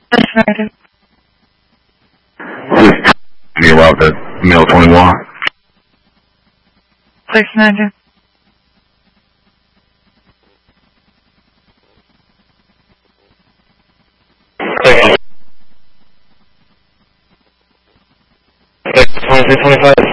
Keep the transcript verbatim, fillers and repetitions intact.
Place manager. Please me about that male twenty-one. Place manager. twenty-three twenty-five.